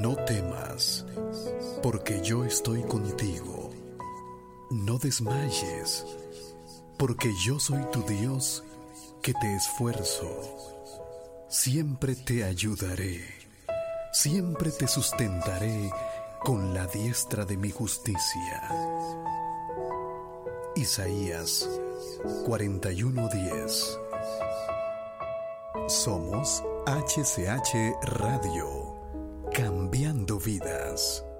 No temas, porque yo estoy contigo. No desmayes, porque yo soy tu Dios que te esfuerzo. Siempre te ayudaré, siempre te sustentaré con la diestra de mi justicia. Isaías 41:10. Somos HCH Radio, cambiando vidas.